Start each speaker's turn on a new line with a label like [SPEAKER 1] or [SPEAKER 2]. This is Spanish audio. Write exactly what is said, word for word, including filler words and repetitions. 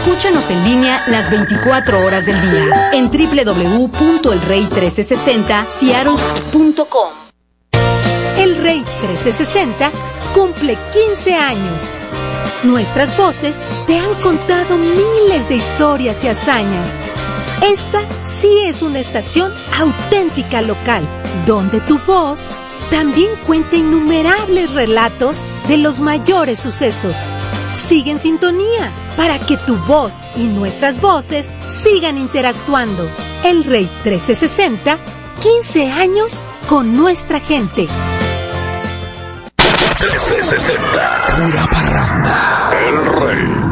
[SPEAKER 1] Escúchanos en línea las veinticuatro horas del día en doble u doble u doble u punto el rey trece sesenta seattle punto com.
[SPEAKER 2] El Rey trece sesenta cumple quince años. Nuestras voces te han contado miles de historias y hazañas. Esta sí es una estación auténtica local, donde tu voz también cuenta innumerables relatos de los mayores sucesos. Sigue en sintonía para que tu voz y nuestras voces sigan interactuando. El Rey trece sesenta, quince años con nuestra gente.
[SPEAKER 3] trece sesenta, pura parranda. El Rey.